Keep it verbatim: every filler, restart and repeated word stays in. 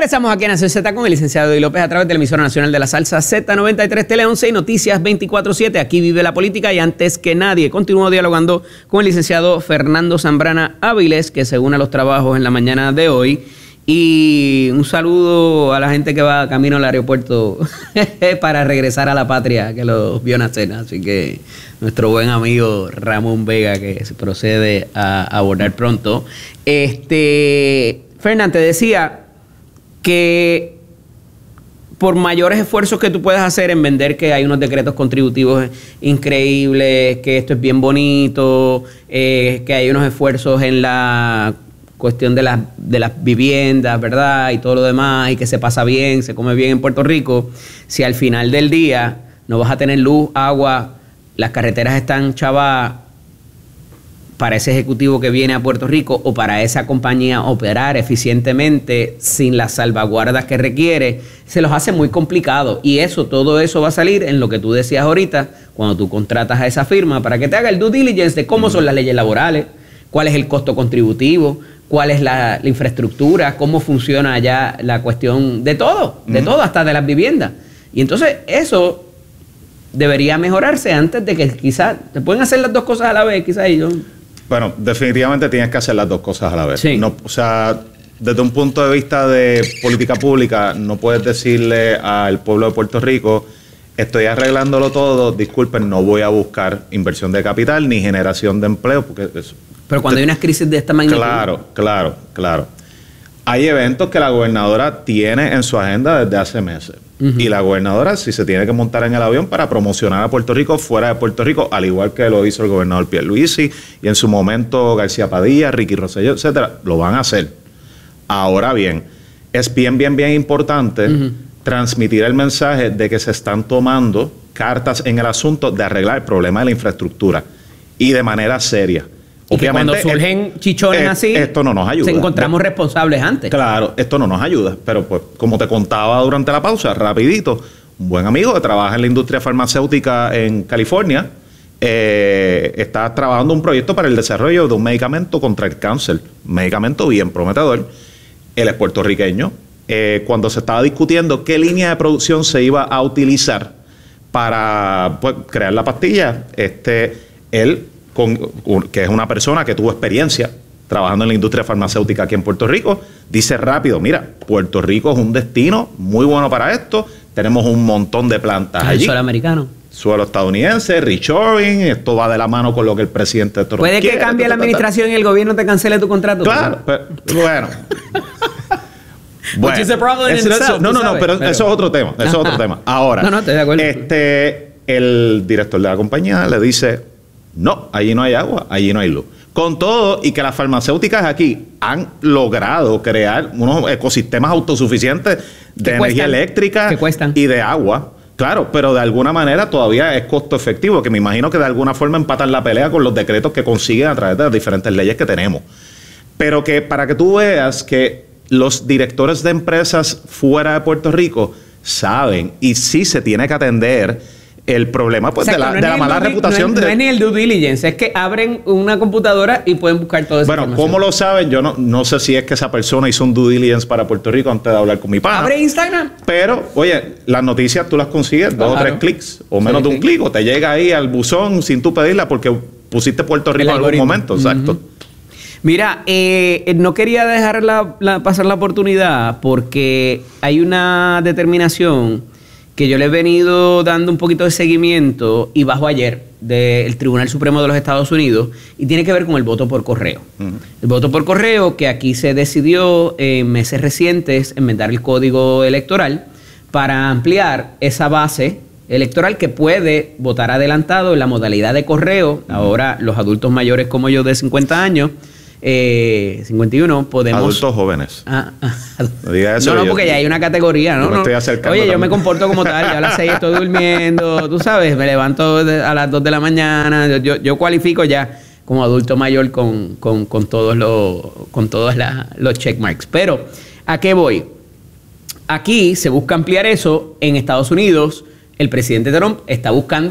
Regresamos aquí en Nación Z con el licenciado Eddie López a través de la emisora nacional de la salsa Z noventa y tres Tele once y Noticias veinticuatro siete. Aquí vive la política y antes que nadie continúo dialogando con el licenciado Fernando Zambrana Áviles, que se une a los trabajos en la mañana de hoy. Y un saludo a la gente que va camino al aeropuerto para regresar a la patria, que los vio nacer. Así que nuestro buen amigo Ramón Vega, que se procede a abordar pronto. Este, Fernán, te decía que por mayores esfuerzos que tú puedas hacer en vender que hay unos decretos contributivos increíbles, que esto es bien bonito, eh, que hay unos esfuerzos en la cuestión de las, de las viviendas, ¿verdad? Y todo lo demás, y que se pasa bien, se come bien en Puerto Rico, si al final del día no vas a tener luz, agua, las carreteras están chavadas para ese ejecutivo que viene a Puerto Rico o para esa compañía operar eficientemente sin las salvaguardas que requiere, se los hace muy complicado. Y eso, todo eso va a salir en lo que tú decías ahorita, cuando tú contratas a esa firma para que te haga el due diligence de cómo son las leyes laborales, cuál es el costo contributivo, cuál es la, la infraestructura, cómo funciona allá la cuestión de todo, de uh-huh. todo, hasta de las viviendas. Y entonces eso debería mejorarse antes de que quizás te pueden hacer las dos cosas a la vez, quizás ellos. Bueno, definitivamente tienes que hacer las dos cosas a la vez. Sí. No, o sea, desde un punto de vista de política pública, no puedes decirle al pueblo de Puerto Rico, estoy arreglándolo todo, disculpen, no voy a buscar inversión de capital ni generación de empleo, porque eso. Pero cuando hay una crisis de esta magnitud. Claro, claro, claro. Hay eventos que la gobernadora tiene en su agenda desde hace meses. Uh-huh. Y la gobernadora, si se tiene que montar en el avión para promocionar a Puerto Rico fuera de Puerto Rico, al igual que lo hizo el gobernador Pierluisi y en su momento García Padilla, Ricky Rosselló, etcétera, lo van a hacer. Ahora bien, es bien, bien, bien importante uh-huh. transmitir el mensaje de que se están tomando cartas en el asunto de arreglar el problema de la infraestructura y de manera seria. Y obviamente, que cuando surgen el, chichones el, así, esto no nos ayuda. Encontramos responsables antes. Claro, esto no nos ayuda. Pero pues, como te contaba durante la pausa, rapidito, un buen amigo que trabaja en la industria farmacéutica en California, eh, está trabajando un proyecto para el desarrollo de un medicamento contra el cáncer. Un medicamento bien prometedor. Él es puertorriqueño. Eh, cuando se estaba discutiendo qué línea de producción se iba a utilizar para pues, crear la pastilla, este, él... Con, que es una persona que tuvo experiencia trabajando en la industria farmacéutica aquí en Puerto Rico, dice rápido, mira, Puerto Rico es un destino muy bueno para esto, tenemos un montón de plantas allí. Suelo americano. Suelo estadounidense, reshoring, esto va de la mano con lo que el presidente Trump ¿Puede quiere, que cambie la administración y el gobierno te cancele tu contrato? Claro, pero, bueno. Bueno, eso, itself, no, no, no, pero, pero eso es otro tema, eso es otro tema. Ahora, no, no, estoy de acuerdo. Este, el director de la compañía le dice, no, allí no hay agua, allí no hay luz. Con todo, y que las farmacéuticas aquí han logrado crear unos ecosistemas autosuficientes de energía eléctrica y de agua. Claro, pero de alguna manera todavía es costo efectivo, que me imagino que de alguna forma empatan la pelea con los decretos que consiguen a través de las diferentes leyes que tenemos. Pero que para que tú veas que los directores de empresas fuera de Puerto Rico saben y sí se tiene que atender el problema pues, o sea, de la, no de la mala reputación. No es, de... no es ni el due diligence, es que abren una computadora y pueden buscar todo eso. Bueno, ¿cómo lo saben? Yo no, no sé si es que esa persona hizo un due diligence para Puerto Rico antes de hablar con mi pana. Abre Instagram. Pero, oye, las noticias tú las consigues claro. dos o tres clics o menos sí, de un sí. clic o te llega ahí al buzón sin tú pedirla porque pusiste Puerto Rico en algún momento. Uh-huh. Exacto. Mira, eh, no quería dejar la, la, pasar la oportunidad porque hay una determinación que yo le he venido dando un poquito de seguimiento y bajo ayer del Tribunal Supremo de los Estados Unidos y tiene que ver con el voto por correo. Uh-huh. El voto por correo que aquí se decidió en meses recientes enmendar el Código Electoral para ampliar esa base electoral que puede votar adelantado en la modalidad de correo. Uh-huh. Ahora los adultos mayores como yo de cincuenta años, Eh, cincuenta y uno podemos... Adultos jóvenes. Ah, ah, no digas eso. No, no, porque yo, ya hay una categoría, ¿no? Yo me estoy acercando. Oye, también. yo me comporto como tal. Yo a las seis estoy durmiendo, tú sabes, me levanto a las dos de la mañana. Yo, yo, yo cualifico ya como adulto mayor con, con, con todos los, con todos la, los checkmarks. Pero, ¿a qué voy? Aquí se busca ampliar eso. En Estados Unidos, el presidente Trump está buscando